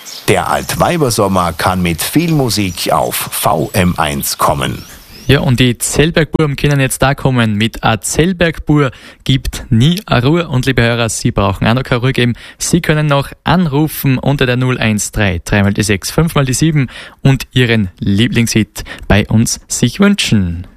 Der Altweibersommer kann mit viel Musik auf VM1 kommen. Ja, und die Zellbergbuben können jetzt da kommen mit A Zellbergbur gibt nie a Ruhe. Und liebe Hörer, Sie brauchen auch noch keine Ruhe geben. Sie können noch anrufen unter der 013 3 die 6 5 die 7 und Ihren Lieblingshit bei uns sich wünschen.